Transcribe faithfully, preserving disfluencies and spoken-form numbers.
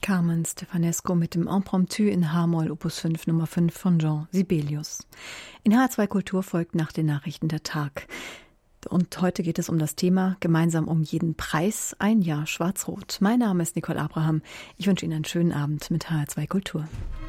Carmen Stefanesco mit dem Impromptu in H-Moll Opus fünf Nummer fünf von Jean Sibelius. In H zwei Kultur folgt nach den Nachrichten der Tag. Und heute geht es um das Thema Gemeinsam um jeden Preis, ein Jahr Schwarz-Rot. Mein Name ist Nicole Abraham. Ich wünsche Ihnen einen schönen Abend mit H zwei Kultur.